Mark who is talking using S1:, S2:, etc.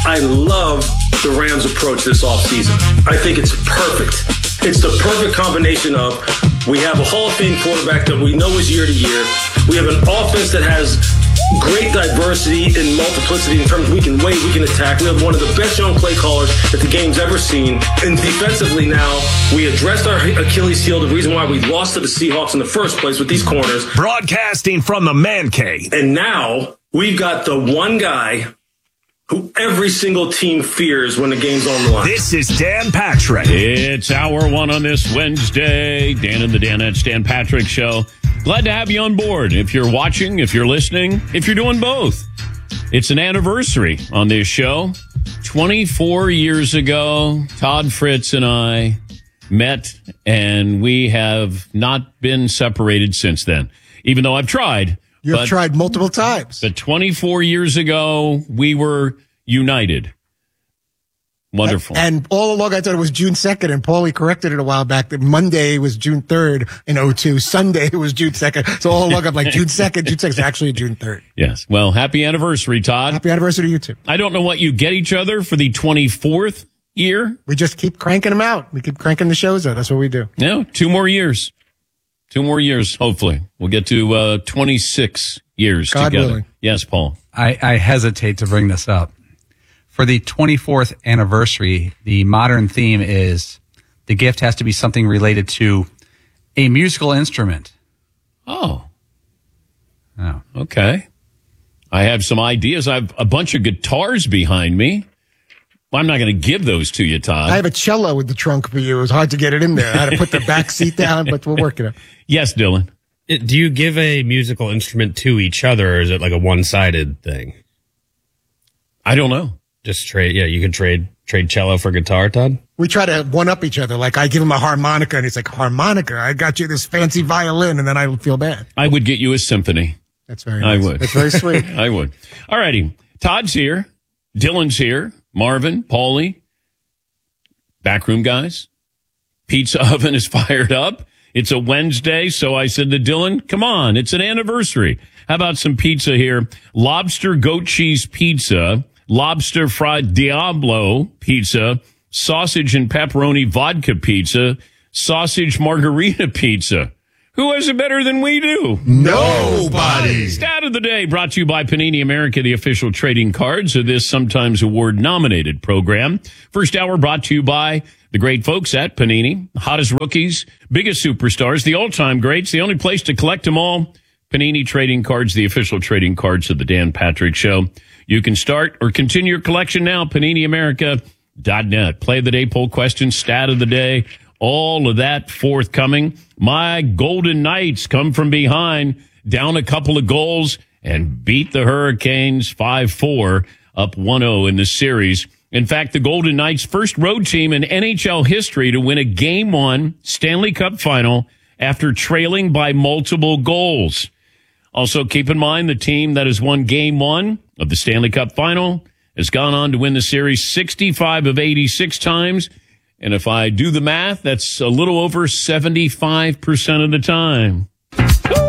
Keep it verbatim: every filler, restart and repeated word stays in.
S1: I love the Rams' approach this offseason. I think it's perfect. It's the perfect combination of we have a Hall of Fame quarterback that we know is year to year. We have an offense that has great diversity and multiplicity in terms of we can wait, we can attack. We have one of the best young play callers that the game's ever seen. And defensively now, we addressed our Achilles heel, the reason why we lost to the Seahawks in the first place with these corners.
S2: Broadcasting from the Man Cave.
S1: And now we've got the one guy who every single team fears when the game's on the line.
S2: This is Dan Patrick.
S3: It's hour one on this Wednesday. Dan and the Danettes, Dan Patrick Show. Glad to have you on board. If you're watching, if you're listening, if you're doing both. It's an anniversary on this show. twenty-four years ago, Todd Fritz and I met, and we have not been separated since then, even though I've tried.
S4: You have tried multiple times.
S3: But twenty-four years ago, we were united. Wonderful.
S4: And, and all along, I thought it was June second, and Paulie corrected it a while back that Monday was June third in oh two. Sunday was June second. So all along, I'm like, June second, June second is actually June third.
S3: Yes. Well, happy anniversary, Todd.
S4: Happy anniversary to you, too.
S3: I don't know what you get each other for the twenty-fourth year.
S4: We just keep cranking them out. We keep cranking the shows out. That's what we do.
S3: No, two more years. Two more years, hopefully. We'll get to uh, twenty-six years
S4: God
S3: together.
S4: willing.
S3: Yes, Paul.
S5: I, I hesitate to bring this up. For the twenty-fourth anniversary, the modern theme is the gift has to be something related to a musical instrument.
S3: Oh.
S5: Oh.
S3: Okay. I have some ideas. I have a bunch of guitars behind me. Well, I'm not going to give those to you, Todd.
S4: I have a cello with the trunk for you. It was hard to get it in there. I had to put the back seat down, but we're working it.
S3: Yes, Dylan.
S6: It, do you give a musical instrument to each other, or is it like a one-sided thing?
S3: I don't know.
S6: Just trade, yeah, you could trade trade cello for guitar, Todd?
S4: We try to one-up each other. Like, I give him a harmonica, and he's like, harmonica? I got you this fancy violin, and then I feel bad.
S3: I would get you a symphony.
S4: That's very nice.
S3: I would.
S4: That's very sweet.
S3: I would. All righty. Todd's here. Dylan's here. Marvin, Paulie, backroom guys. Pizza oven is fired up. It's a Wednesday, so I said to Dylan, come on, it's an anniversary. How about some pizza here? Lobster goat cheese pizza, lobster fried Diablo pizza, sausage and pepperoni vodka pizza, sausage margarita pizza. Who has it better than we do?
S4: Nobody.
S3: Stat of the day brought to you by Panini America, the official trading cards of this sometimes award-nominated program. First hour brought to you by the great folks at Panini. Hottest rookies, biggest superstars, the all-time greats, the only place to collect them all. Panini Trading Cards, the official trading cards of the Dan Patrick Show. You can start or continue your collection now, panini america dot net. Play of the day, poll question, stat of the day. All of that forthcoming. My Golden Knights come from behind, down a couple of goals, and beat the Hurricanes five four, up one oh in the series. In fact, the Golden Knights, first road team in N H L history to win a Game one Stanley Cup final after trailing by multiple goals. Also, keep in mind the team that has won Game one of the Stanley Cup final has gone on to win the series sixty-five of eighty-six times. And if I do the math, that's a little over seventy-five percent of the time.